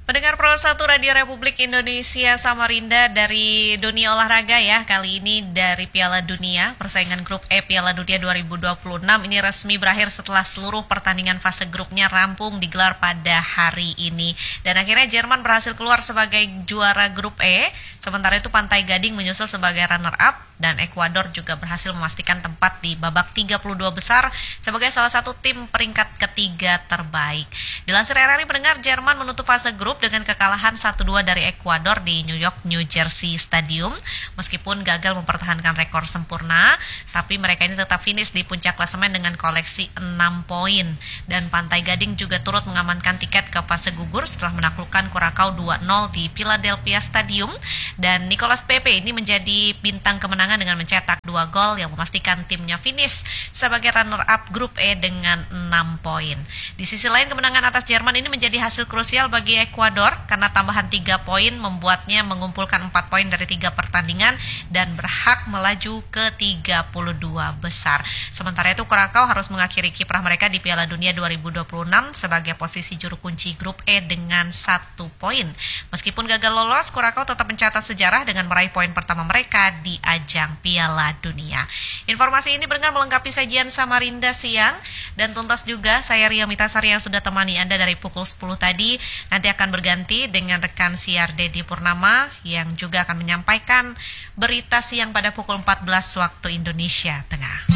Pendengar Pro 1 Radio Republik Indonesia Samarinda dari dunia olahraga ya. Kali ini dari Piala Dunia, persaingan grup E Piala Dunia 2026 ini resmi berakhir setelah seluruh pertandingan fase grupnya rampung digelar pada hari ini. Dan akhirnya Jerman berhasil keluar sebagai juara grup E, sementara itu Pantai Gading menyusul sebagai runner-up dan Ekuador juga berhasil memastikan tempat di babak 32 besar sebagai salah satu tim peringkat ketiga terbaik. Dilansir RRI pendengar, Jerman menutup fase grup dengan kekalahan 1-2 dari Ekuador di New York New Jersey Stadium. Meskipun gagal mempertahankan rekor sempurna, tapi mereka ini tetap finish di puncak klasemen dengan koleksi 6 poin. Dan Pantai Gading juga turut mengamankan tiket ke fase gugur setelah menaklukkan Curacao 2-0 di Philadelphia Stadium. Dan Nicolas Pepe ini menjadi bintang kemenangan dengan mencetak 2 gol yang memastikan timnya finish sebagai runner-up grup E dengan 6 poin. Di sisi lain, kemenangan atas Jerman ini menjadi hasil krusial bagi Ekuador karena tambahan 3 poin membuatnya mengumpulkan 4 poin dari 3 pertandingan dan berhak melaju ke 32 besar. Sementara itu Curacao harus mengakhiri kiprah mereka di Piala Dunia 2026 sebagai posisi juru kunci grup E dengan 1 poin. Meskipun gagal lolos, Curacao tetap mencatat sejarah dengan meraih poin pertama mereka di ajang Piala Dunia. Informasi ini benar melengkapi sajian Samarinda siang, dan tuntas juga saya Ria Mitasari yang sudah temani Anda dari pukul 10 tadi. Nanti akan berganti dengan rekan siar Dedi Purnama yang juga akan menyampaikan berita siang pada pukul 14 waktu Indonesia Tengah.